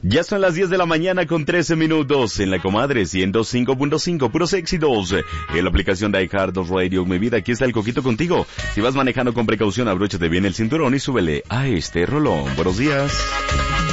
Ya son las 10 de la mañana con 13 minutos en la comadre 105.5, puros éxitos. En la aplicación de iHeartRadio, mi vida, aquí está el Coquito contigo. Si vas manejando con precaución, abróchate bien el cinturón y súbele a este rolón. Buenos días.